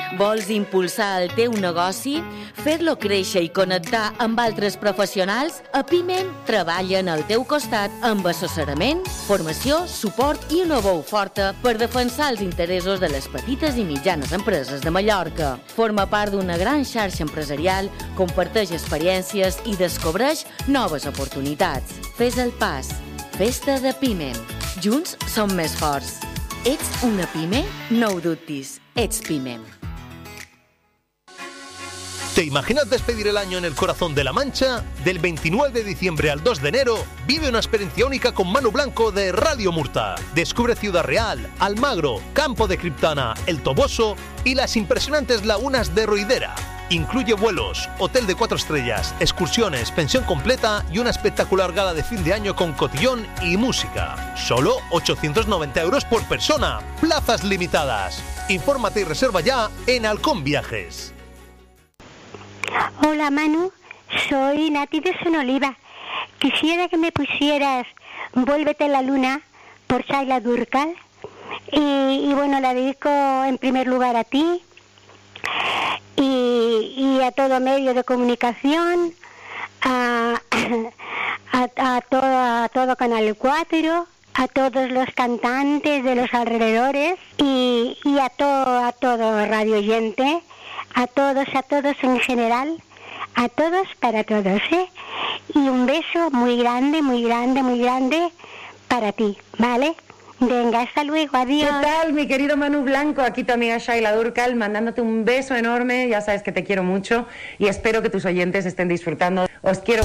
Vols impulsar el teu negoci? Fer-lo créixer i connectar amb altres professionals? A Pimem treballen al teu costat amb assessorament, formació, suport i una veu forta per defensar els interessos de les petites i mitjanes empreses de Mallorca. Forma part d'una gran xarxa empresarial, comparteix experiències i descobreix noves oportunitats. Fes el pas. Festa de Pimem. Junts som més forts. Ets una pime? No ho dubtis. Ets Pimem. ¿Te imaginas despedir el año en el corazón de La Mancha? Del 29 de diciembre al 2 de enero, vive una experiencia única con Manu Blanco de Radio Murta. Descubre Ciudad Real, Almagro, Campo de Criptana, El Toboso y las impresionantes lagunas de Roidera. Incluye vuelos, hotel de 4 estrellas, excursiones, pensión completa y una espectacular gala de fin de año con cotillón y música. Solo 890 euros por persona. Plazas limitadas. Infórmate y reserva ya en Halcón Viajes. Hola Manu, soy Nati de Sonoliva. Quisiera que me pusieras Vuélvete a la Luna por Chayla Durcal. Y bueno, la dedico en primer lugar a ti y a todo medio de comunicación, a todo Canal 4, a todos los cantantes de los alrededores y a todo radio oyente. A todos en general, a todos para todos, ¿eh? Y un beso muy grande, muy grande, muy grande para ti, ¿vale? Venga, hasta luego, adiós. ¿Qué tal, mi querido Manu Blanco? Aquí tu amiga Shaila Durcal, mandándote un beso enorme. Ya sabes que te quiero mucho y espero que tus oyentes estén disfrutando. Os quiero